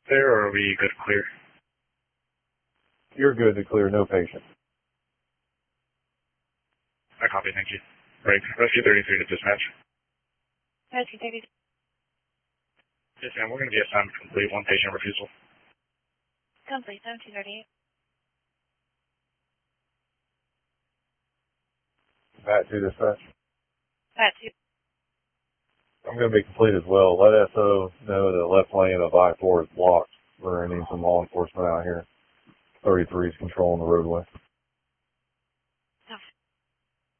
there, or are we good to clear? You're good to clear, no patient. I copy, thank you. Right, Rescue 33 to dispatch. Rescue 33. Yes, ma'am, we're going to be assigned complete, one patient refusal. Complete, 1738. Pat 2 dispatch. Pat 2. I'm going to be complete as well. Let SO know the left lane of I-4 is blocked. We're going to need some law enforcement out here. 33 is controlling the roadway.